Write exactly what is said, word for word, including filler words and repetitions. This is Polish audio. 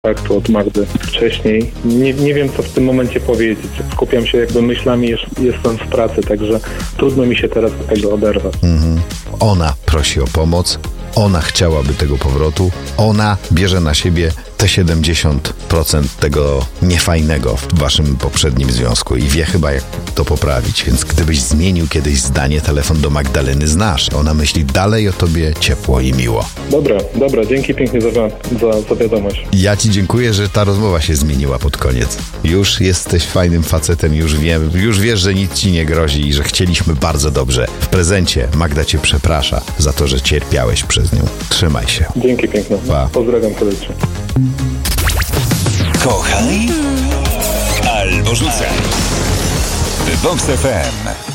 kontaktu od Magdy wcześniej. Nie, nie wiem, co w tym momencie powiedzieć. Skupiam się jakby myślami, jest- jestem w pracy, także trudno mi się teraz od tego oderwać. Mhm. Ona prosi o pomoc, ona chciałaby tego powrotu, ona bierze na siebie te siedemdziesiąt procent tego niefajnego w waszym poprzednim związku i wie chyba, jak to poprawić, więc gdybyś zmienił kiedyś zdanie, telefon do Magdaleny znasz. Ona myśli dalej o tobie ciepło i miło. Dobra, dobra, dzięki pięknie za, za, za wiadomość. Ja ci dziękuję, że ta rozmowa się zmieniła pod koniec. Już jesteś fajnym facetem, już wiem, już wiesz, że nic ci nie grozi i że chcieliśmy bardzo dobrze. W prezencie Magda cię przeprasza za to, że cierpiałeś przez nią. Trzymaj się. Dzięki piękne. Pa. Pozdrawiam serdecznie. Kochaj albo rzucaj. Vox F M.